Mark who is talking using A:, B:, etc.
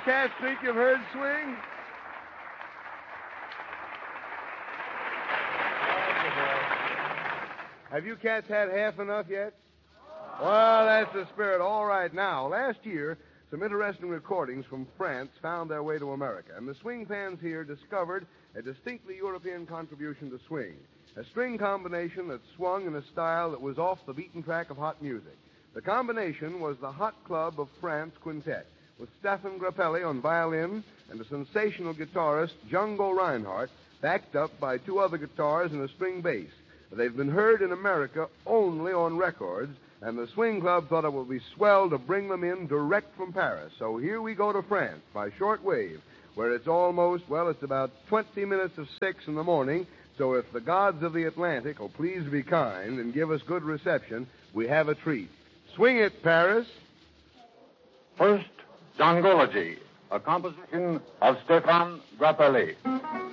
A: cats think you've heard swing? Have you cats had half enough yet? Well, that's the spirit. All right, now, last year, some interesting recordings from France found their way to America, and the swing fans here discovered a distinctly European contribution to swing, a string combination that swung in a style that was off the beaten track of hot music. The combination was the Hot Club of France Quintet, with Stefan Grappelli on violin and a sensational guitarist, Django Reinhardt, backed up by two other guitars and a string bass. They've been heard in America only on records, and the Swing Club thought it would be swell to bring them in direct from Paris. So here we go to France by shortwave, where it's it's about 20 minutes of 6 in the morning. So if the gods of the Atlantic will please be kind and give us good reception, we have a treat. Swing it, Paris.
B: First, Djangology, a composition of Stefan Grappelli.